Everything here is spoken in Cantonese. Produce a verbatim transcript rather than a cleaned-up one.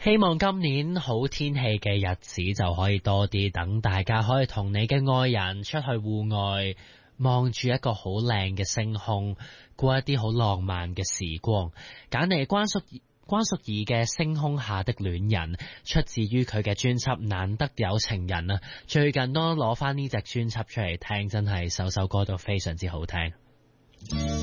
希望今年好天氣嘅日子就可以多啲，等大家可以同你嘅愛人出去戶外，望住一個好靚嘅星空，過一啲好浪漫嘅時光。揀嚟關淑關淑怡嘅《星空下的戀人》，出自於佢嘅專輯《難得有情人》啊！最近都攞翻呢隻專輯出嚟聽，真係首首歌都非常之好聽。